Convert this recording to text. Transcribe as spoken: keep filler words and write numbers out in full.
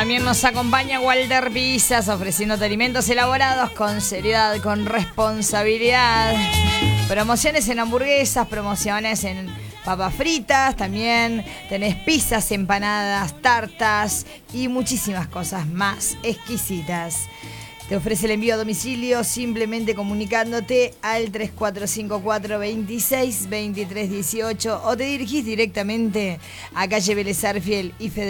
También nos acompaña Walter Pizzas, ofreciéndote alimentos elaborados con seriedad, con responsabilidad. Promociones en hamburguesas, promociones en papas fritas, también tenés pizzas, empanadas, tartas y muchísimas cosas más exquisitas. Te ofrece el envío a domicilio simplemente comunicándote al tres cuatro cinco cuatro, veintiséis, veintitrés dieciocho o te dirigís directamente a calle Vélez Sarsfield y Federico